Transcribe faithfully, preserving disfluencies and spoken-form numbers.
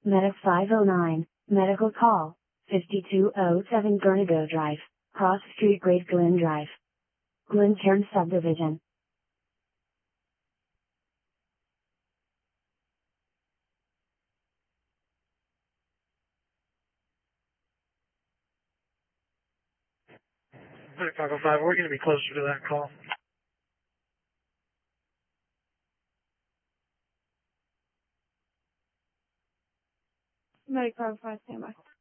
Medic five oh nine, medical call, fifty-two oh seven Gurnago Drive, Cross Street, Great Glen Drive, Glencairn Subdivision. Medic five oh five, we're going to be closer to that call. Medic five oh five, stand by.